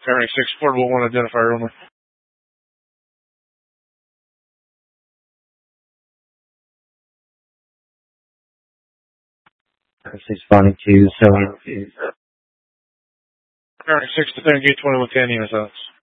Pairing 6, portable 1 identifier only. Responding to 7. Pairing 6 to 10, gate 20 with 10 units.